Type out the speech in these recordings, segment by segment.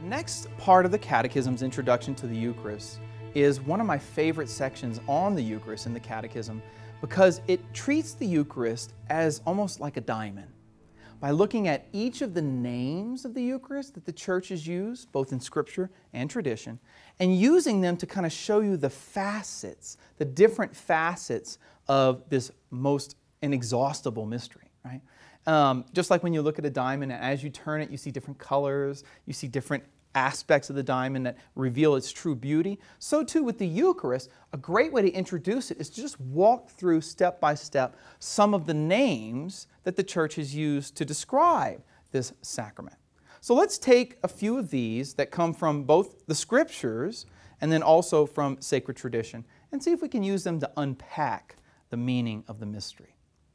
next part of the Catechism's introduction to the Eucharist is one of my favorite sections on the Eucharist in the Catechism because it treats the Eucharist as almost like a diamond. By looking at each of the names of the Eucharist that the Church has used, both in Scripture and tradition, and using them to kind of show you the facets, the different facets of this most inexhaustible mystery, right? Just like when you look at a diamond, and as you turn it, you see different colors, you see different aspects of the diamond that reveal its true beauty. So too with the Eucharist, a great way to introduce it is to just walk through step by step some of the names that the Church has used to describe this sacrament. So let's take a few of these that come from both the Scriptures and then also from sacred tradition and see if we can use them to unpack the meaning of the mystery.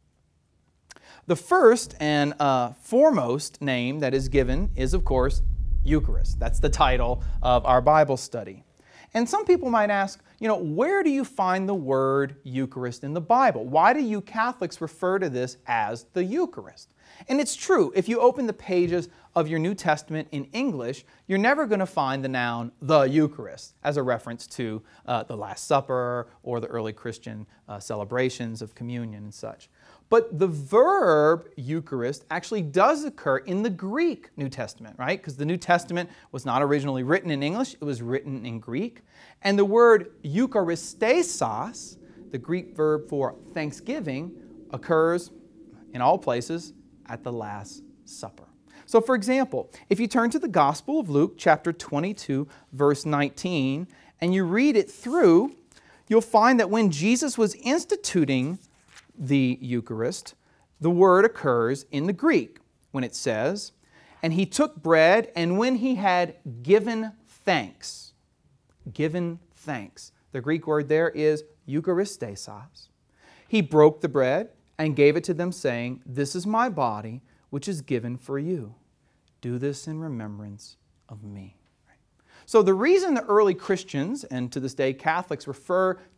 The first and foremost name that is given is, of course, Eucharist. That's the title of our Bible study. And some people might ask, where do you find the word Eucharist in the Bible? Why do you Catholics refer to this as the Eucharist? And it's true, if you open the pages of your New Testament in English, you're never going to find the noun the Eucharist as a reference to the Last Supper or the early Christian celebrations of communion and such. But the verb Eucharist actually does occur in the Greek New Testament, right? Because the New Testament was not originally written in English, it was written in Greek. And the word Eucharistesos, the Greek verb for thanksgiving, occurs in all places at the Last Supper. So for example, if you turn to the Gospel of Luke, chapter 22, verse 19, and you read it through, you'll find that when Jesus was instituting the Eucharist, the word occurs in the Greek when it says, "And he took bread, and when he had given thanks," given thanks. The Greek word there is Eucharistesos. "He broke the bread and gave it to them, saying, 'This is my body, which is given for you. Do this in remembrance of me.'" So the reason the early Christians, and to this day Catholics, refer